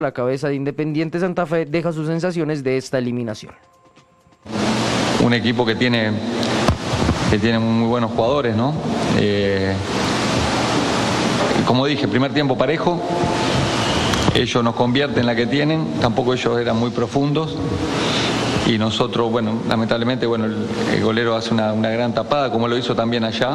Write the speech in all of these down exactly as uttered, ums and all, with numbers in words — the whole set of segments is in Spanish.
La cabeza de Independiente Santa Fe deja sus sensaciones de esta eliminación. Un equipo que tiene, que tiene muy buenos jugadores, ¿no? Eh, como dije, primer tiempo parejo. Ellos nos convierten la que tienen, tampoco ellos eran muy profundos. Y nosotros, bueno, lamentablemente, bueno, el, el golero hace una, una gran tapada, como lo hizo también allá.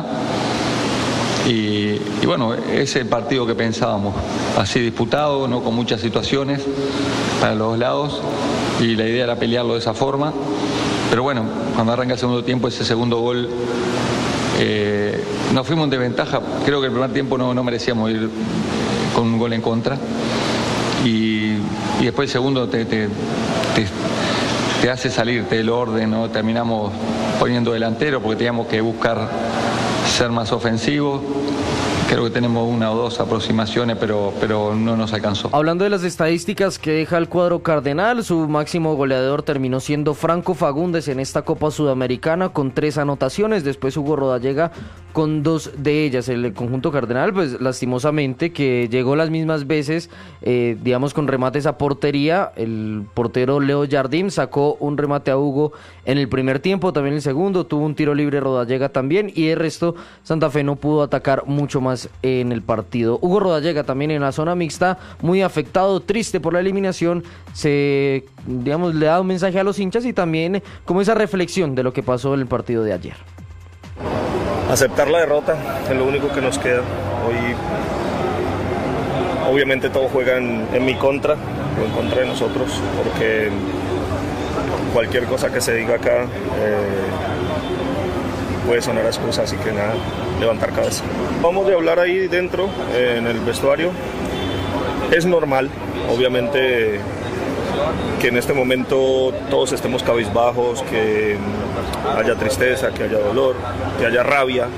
Y, y bueno, es el partido que pensábamos, así disputado, no con muchas situaciones para los dos lados, y la idea era pelearlo de esa forma. Pero bueno, cuando arranca el segundo tiempo, ese segundo gol, eh, nos fuimos en desventaja. Creo que el primer tiempo no, no merecíamos ir con un gol en contra. Y, y después el segundo te, te, te, te hace salirte del orden, ¿no? Terminamos poniendo delantero porque teníamos que buscar ser más ofensivos. Creo que tenemos una o dos aproximaciones, pero, pero no nos alcanzó. Hablando de las estadísticas que deja el cuadro cardenal, su máximo goleador terminó siendo Franco Fagundes en esta Copa Sudamericana con tres anotaciones. Después Hugo Rodallega con dos de ellas. El conjunto cardenal, pues lastimosamente, que llegó las mismas veces, eh, digamos, con remates a portería. El portero Leo Jardim sacó un remate a Hugo en el primer tiempo, también en el segundo, tuvo un tiro libre Rodallega también, y el resto Santa Fe no pudo atacar mucho más en el partido. Hugo Rodallega también en la zona mixta, muy afectado, triste por la eliminación, se, digamos, le da un mensaje a los hinchas y también como esa reflexión de lo que pasó en el partido de ayer. Aceptar la derrota es lo único que nos queda. Hoy obviamente todo juega en, en mi contra o en contra de nosotros, porque cualquier cosa que se diga acá eh, puede sonar a excusa, así que nada, levantar cabeza. Vamos a hablar ahí dentro, eh, en el vestuario. Es normal, obviamente, que en este momento todos estemos cabizbajos, que haya tristeza, que haya dolor, que haya rabia,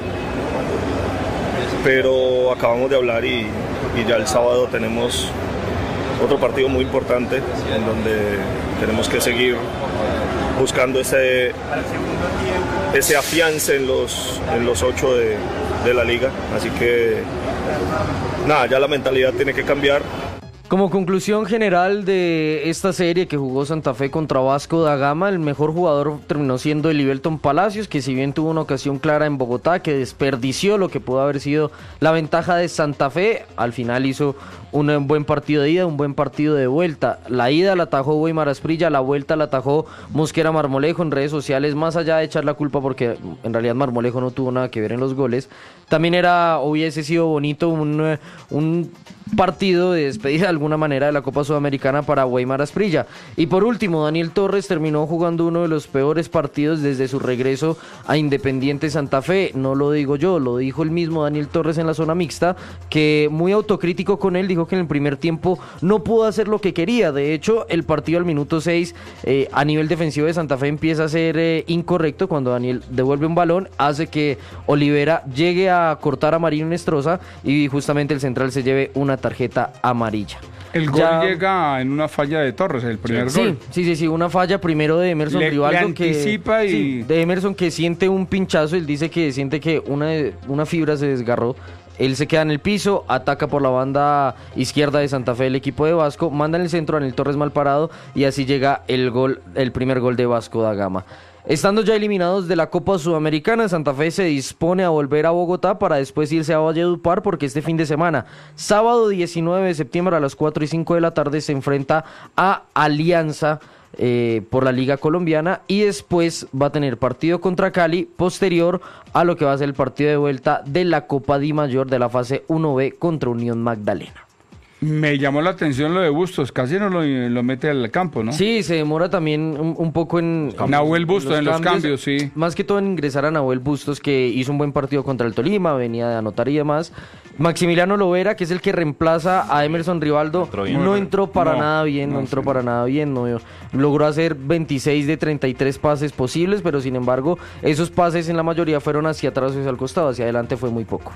pero acabamos de hablar y, y ya el sábado tenemos otro partido muy importante en donde tenemos que seguir buscando ese, ese afiance en los, en los ocho de, de la liga, así que nada, ya la mentalidad tiene que cambiar. Como conclusión general de esta serie que jugó Santa Fe contra Vasco da Gama, el mejor jugador terminó siendo el Libelton Palacios, que si bien tuvo una ocasión clara en Bogotá, que desperdició lo que pudo haber sido la ventaja de Santa Fe, al final hizo un buen partido de ida, un buen partido de vuelta. La ida la atajó Weimar Asprilla, la vuelta la atajó Mosquera Marmolejo. En redes sociales, más allá de echar la culpa porque en realidad Marmolejo no tuvo nada que ver en los goles, también era, hubiese sido bonito un, un partido de despedida de alguna manera de la Copa Sudamericana para Weimar Asprilla. Y por último, Daniel Torres terminó jugando uno de los peores partidos desde su regreso a Independiente Santa Fe. No lo digo yo, lo dijo el mismo Daniel Torres en la zona mixta, que muy autocrítico con él, dijo que en el primer tiempo no pudo hacer lo que quería. De hecho, el partido al minuto seis eh, a nivel defensivo de Santa Fe empieza a ser eh, incorrecto cuando Daniel devuelve un balón, hace que Olivera llegue a cortar a Marino Nestroza y justamente el central se lleve una tarjeta amarilla. El gol ya llega en una falla de Torres, el primer sí, gol. Sí, sí, sí, una falla primero de Emerson le, Rivaldo le que anticipa y... sí, de Emerson que siente un pinchazo, él dice que siente que una, una fibra se desgarró. Él se queda en el piso, ataca por la banda izquierda de Santa Fe el equipo de Vasco, manda en el centro a Daniel Torres mal parado y así llega el gol, el primer gol de Vasco da Gama. Estando ya eliminados de la Copa Sudamericana, Santa Fe se dispone a volver a Bogotá para después irse a Valledupar, porque este fin de semana, sábado diecinueve de septiembre a las cuatro y cinco de la tarde, se enfrenta a Alianza eh, por la Liga Colombiana, y después va a tener partido contra Cali, posterior a lo que va a ser el partido de vuelta de la Copa Di Mayor de la fase uno B contra Unión Magdalena. Me llamó la atención lo de Bustos, casi no lo, lo mete al campo, ¿no? Sí, se demora también un, un poco en... Nahuel Bustos en los, en los cambios, sí. Más que todo en ingresar a Nahuel Bustos, que hizo un buen partido contra el Tolima, venía de anotar y demás. Maximiliano Lovera, que es el que reemplaza a Emerson Rivaldo, no entró para no, nada bien, no, no entró sí. para nada bien, no logró hacer veintiséis de treinta y tres pases posibles, pero sin embargo, esos pases en la mayoría fueron hacia atrás o hacia el costado, hacia adelante fue muy poco.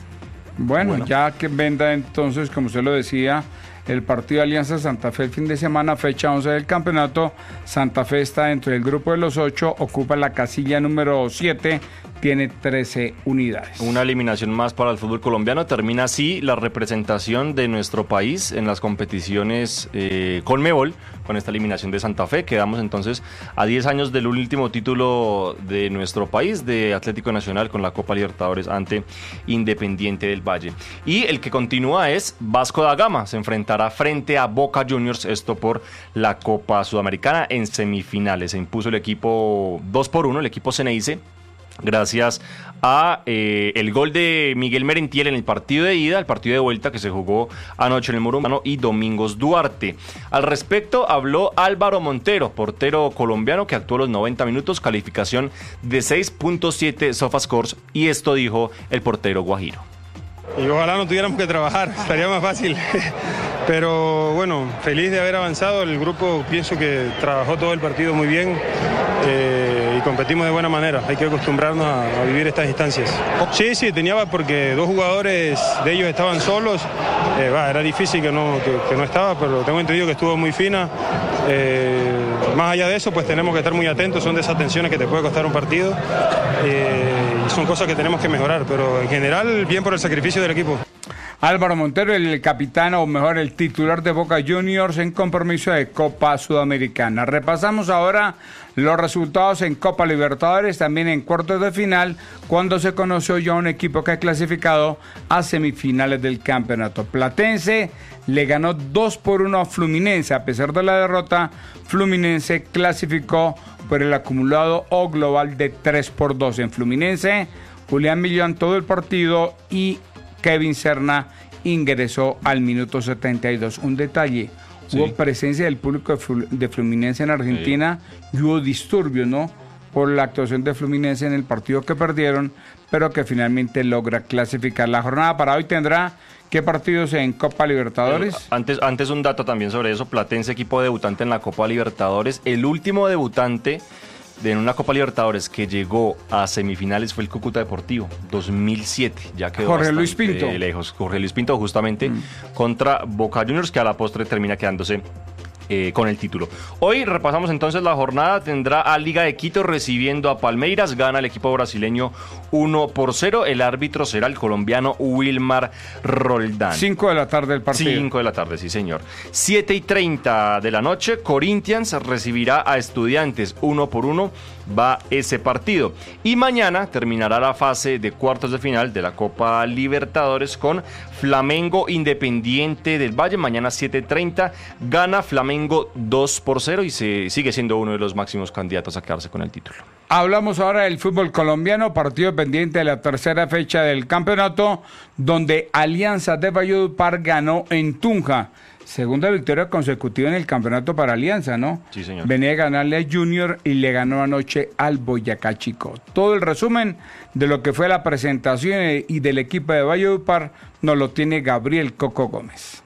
Bueno, bueno, ya que venda entonces, como usted lo decía, el partido de Alianza Santa Fe el fin de semana, fecha once del campeonato. Santa Fe está dentro del grupo de los ocho, ocupa la casilla número siete tiene trece unidades. Una eliminación más para el fútbol colombiano. Termina así la representación de nuestro país en las competiciones eh, Conmebol, con esta eliminación de Santa Fe. Quedamos entonces a diez años del último título de nuestro país, de Atlético Nacional, con la Copa Libertadores ante Independiente del Valle. Y el que continúa es Vasco da Gama. Se enfrentará frente a Boca Juniors, esto por la Copa Sudamericana en semifinales. Se impuso el equipo dos por uno, el equipo Ceneice, gracias a eh, el gol de Miguel Merentiel en el partido de ida, el partido de vuelta que se jugó anoche en el Morumbano, y Domingos Duarte. Al respecto habló Álvaro Montero, portero colombiano que actuó los noventa minutos, calificación de seis punto siete SofaScores, y esto dijo el portero guajiro. Y ojalá no tuviéramos que trabajar, estaría más fácil. Pero bueno, feliz de haber avanzado. El grupo pienso que trabajó todo el partido muy bien eh, y competimos de buena manera. Hay que acostumbrarnos a, a vivir estas instancias. Sí, sí, tenía porque dos jugadores de ellos estaban solos. Eh, va, era difícil que no, que, que no estaba, pero tengo entendido que estuvo muy fina. Eh, más allá de eso, pues tenemos que estar muy atentos. Son de esas tensiones que te puede costar un partido. Eh, y son cosas que tenemos que mejorar. Pero en general, bien por el sacrificio del equipo. Álvaro Montero, el capitán, o mejor el titular de Boca Juniors en compromiso de Copa Sudamericana. Repasamos ahora los resultados en Copa Libertadores, también en cuartos de final, cuando se conoció ya un equipo que ha clasificado a semifinales del campeonato. Platense le ganó dos por uno a Fluminense. A pesar de la derrota, Fluminense clasificó por el acumulado o global de tres por dos. En Fluminense, Julián Millán todo el partido y Kevin Serna ingresó al minuto setenta y dos. Un detalle, sí. Hubo presencia del público de Fluminense en Argentina, sí. Y hubo disturbios, ¿no?, por la actuación de Fluminense en el partido que perdieron, pero que finalmente logra clasificar. La jornada para hoy tendrá ¿qué partidos en Copa Libertadores? Pero antes, antes un dato también sobre eso. Platense, equipo debutante en la Copa Libertadores. El último debutante de una Copa Libertadores que llegó a semifinales fue el Cúcuta Deportivo, dos mil siete, ya quedó Jorge Luis Pinto. lejos. Jorge Luis Pinto, justamente, mm. contra Boca Juniors, que a la postre termina quedándose Eh, con el título. Hoy repasamos entonces la jornada. Tendrá a Liga de Quito recibiendo a Palmeiras. Gana el equipo brasileño uno por cero. El árbitro será el colombiano Wilmar Roldán. cinco de la tarde el partido. cinco de la tarde, sí señor. siete y treinta de la noche, Corinthians recibirá a Estudiantes. Uno por uno va ese partido. Y mañana terminará la fase de cuartos de final de la Copa Libertadores con Flamengo Independiente del Valle. Mañana siete y treinta gana Flamengo dos por cero y se sigue siendo uno de los máximos candidatos a quedarse con el título. Hablamos ahora del fútbol colombiano, partido pendiente de la tercera fecha del campeonato, donde Alianza de Valledupar ganó en Tunja. Segunda victoria consecutiva en el campeonato para Alianza, ¿no? Sí, señor. Venía a ganarle a Junior y le ganó anoche al Boyacá Chico. Todo el resumen de lo que fue la presentación y del equipo de Valledupar nos lo tiene Gabriel Coco Gómez.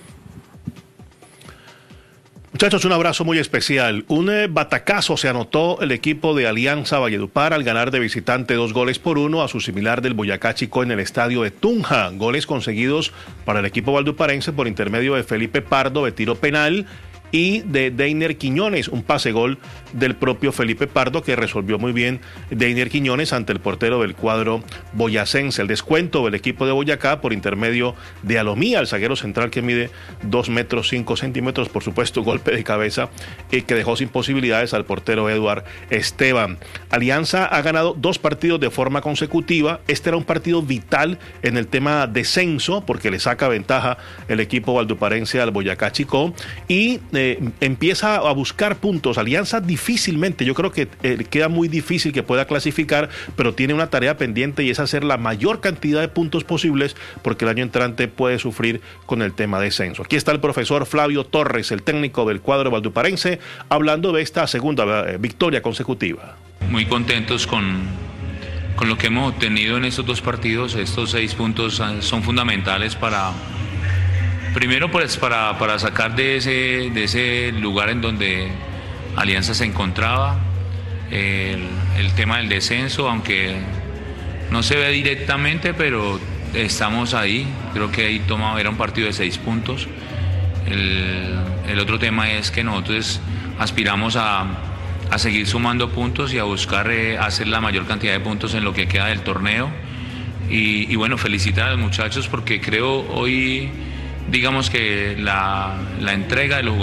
Muchachos, un abrazo muy especial. Un eh, batacazo se anotó el equipo de Alianza Valledupar al ganar de visitante dos goles por uno a su similar del Boyacá Chico en el estadio de Tunja. Goles conseguidos para el equipo valduparense por intermedio de Felipe Pardo de tiro penal y de Deiner Quiñones, un pase gol del propio Felipe Pardo que resolvió muy bien Deiner Quiñones ante el portero del cuadro boyacense. El descuento del equipo de Boyacá por intermedio de Alomía, el zaguero central que mide dos metros cinco centímetros, por supuesto golpe de cabeza eh, que dejó sin posibilidades al portero Eduard Esteban. Alianza ha ganado dos partidos de forma consecutiva. Este era un partido vital en el tema descenso porque le saca ventaja el equipo valduparense al Boyacá Chico y eh, empieza a buscar puntos. Alianza difícilmente, yo creo que eh, queda muy difícil que pueda clasificar, pero tiene una tarea pendiente y es hacer la mayor cantidad de puntos posibles porque el año entrante puede sufrir con el tema descenso. Aquí está el profesor Flavio Torres, el técnico del cuadro valduparense, hablando de esta segunda eh, victoria consecutiva. Muy contentos con, con lo que hemos obtenido en estos dos partidos. Estos seis puntos son fundamentales para, primero pues para, para sacar de ese, de ese lugar en donde Alianza se encontraba, el, el tema del descenso, aunque no se ve directamente, pero estamos ahí. Creo que ahí toma, era un partido de seis puntos. El, el otro tema es que nosotros aspiramos a, a seguir sumando puntos y a buscar eh, hacer la mayor cantidad de puntos en lo que queda del torneo. Y, y bueno, felicitar a los muchachos porque creo hoy, digamos que la, la entrega de los jugadores